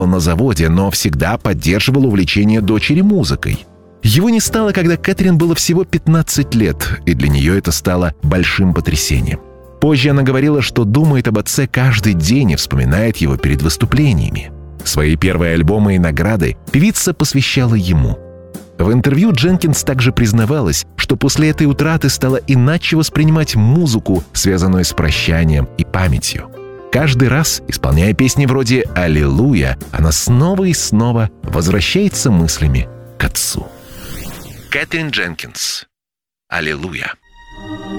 работал на заводе, но всегда поддерживал увлечение дочери музыкой. Его не стало, когда Кэтрин было всего 15 лет, и для нее это стало большим потрясением. Позже она говорила, что думает об отце каждый день и вспоминает его перед выступлениями. Свои первые альбомы и награды певица посвящала ему. В интервью Дженкинс также признавалась, что после этой утраты стала иначе воспринимать музыку, связанную с прощанием и памятью. Каждый раз, исполняя песни вроде «Аллилуйя», она снова и снова возвращается мыслями к отцу. Кэтрин Дженкинс. «Аллилуйя».